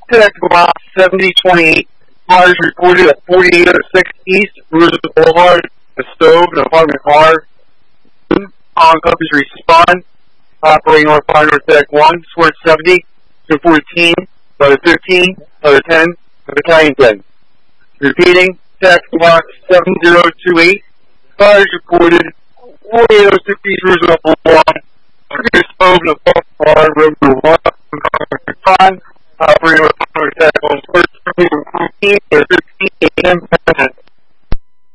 Tactical Box 7028. Fires reported at 4806 East Roosevelt Boulevard. A stove and apartment car. On companies respond. Operating on Fire North Deck 1, Sword 70, to 14, letter 15, letter 10, and battalion 10. Repeating, Tactical Box 7028. Fires reported 4806 East Roosevelt Boulevard. A stove and apartment car. Road 1, operating on